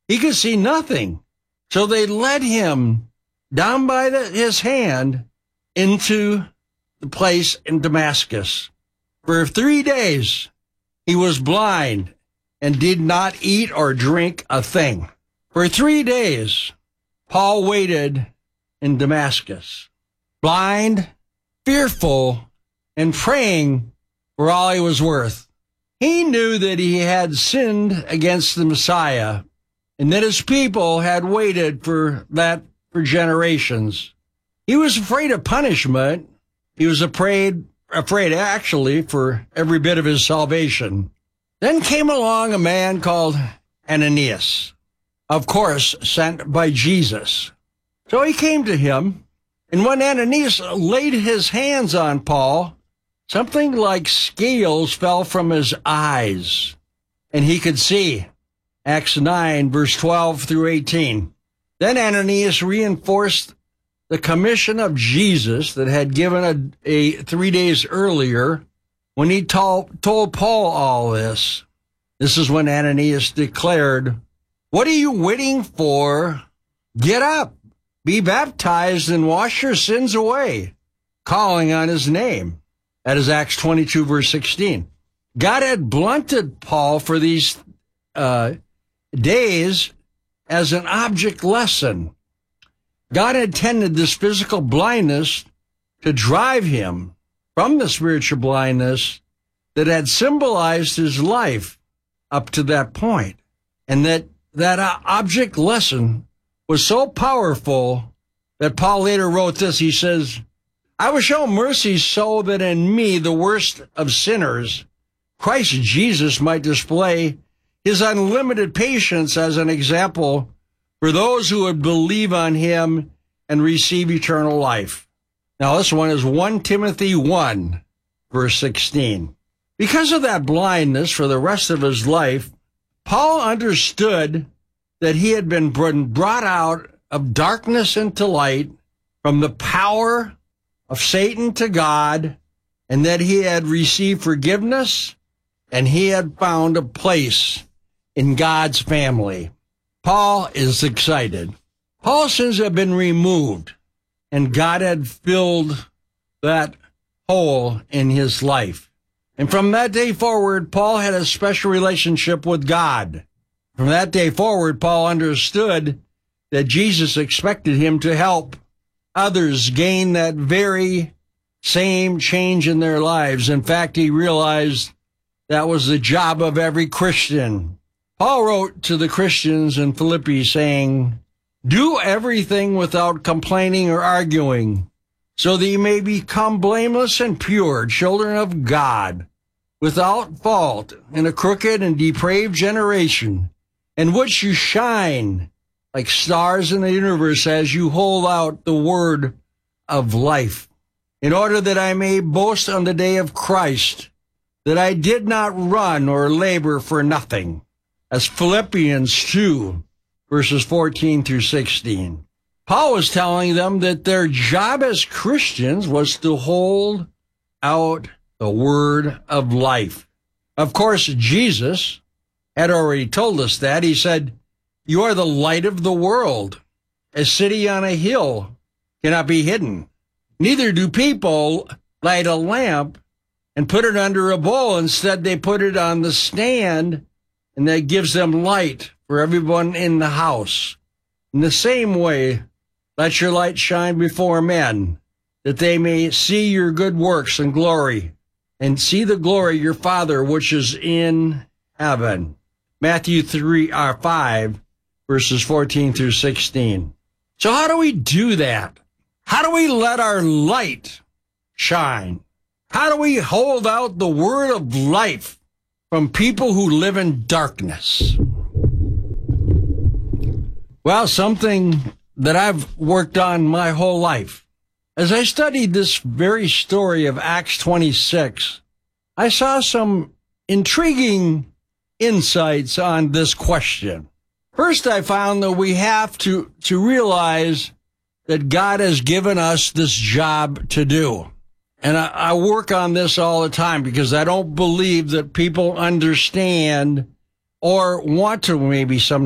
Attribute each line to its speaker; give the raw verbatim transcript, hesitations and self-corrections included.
Speaker 1: He could see nothing. So they led him down by the, his hand into the place in Damascus. For three days, he was blind and did not eat or drink a thing. For three days, Paul waited in Damascus, blind, fearful, and praying for all he was worth. He knew that he had sinned against the Messiah and that his people had waited for that for generations. He was afraid of punishment. He was afraid, afraid actually for every bit of his salvation. Then came along a man called Ananias, of course, sent by Jesus. So he came to him, and when Ananias laid his hands on Paul, something like scales fell from his eyes, and he could see. Acts nine, verse twelve through eighteen. Then Ananias reinforced the commission of Jesus that had given a, a three days earlier when he told, told Paul all this. This is when Ananias declared, "What are you waiting for? Get up, be baptized, and wash your sins away," calling on his name. That is Acts twenty-two, verse sixteen. God had blunted Paul for these uh, days as an object lesson. God intended this physical blindness to drive him from the spiritual blindness that had symbolized his life up to that point. And that that uh, object lesson was so powerful that Paul later wrote this. He says, "I will show mercy so that in me, the worst of sinners, Christ Jesus might display his unlimited patience as an example for those who would believe on him and receive eternal life." Now this one is First Timothy one, verse sixteen. Because of that blindness for the rest of his life, Paul understood that he had been brought out of darkness into light, from the power of Satan to God, and that he had received forgiveness and he had found a place in God's family. Paul is excited. Paul's sins have been removed, and God had filled that hole in his life. And from that day forward, Paul had a special relationship with God. From that day forward, Paul understood that Jesus expected him to help others gain that very same change in their lives. In fact, he realized that was the job of every Christian. Paul wrote to the Christians in Philippi saying, "Do everything without complaining or arguing, so that you may become blameless and pure, children of God, without fault in a crooked and depraved generation, in which you shine like stars in the universe as you hold out the word of life, in order that I may boast on the day of Christ, that I did not run or labor for nothing." As Philippians two, verses fourteen through sixteen. Paul was telling them that their job as Christians was to hold out the word of life. Of course, Jesus had already told us that. He said, "You are the light of the world. A city on a hill cannot be hidden. Neither do people light a lamp and put it under a bowl. Instead, they put it on the stand, and that gives them light for everyone in the house. In the same way, let your light shine before men, that they may see your good works and glory, and see the glory of your Father which is in heaven." Matthew three, or five, verses fourteen through sixteen. So how do we do that? How do we let our light shine? How do we hold out the word of life from people who live in darkness? Well, something that I've worked on my whole life. As I studied this very story of Acts twenty-six, I saw some intriguing insights on this question. First, I found that we have to, to realize that God has given us this job to do. And I, I work on this all the time because I don't believe that people understand or want to maybe sometimes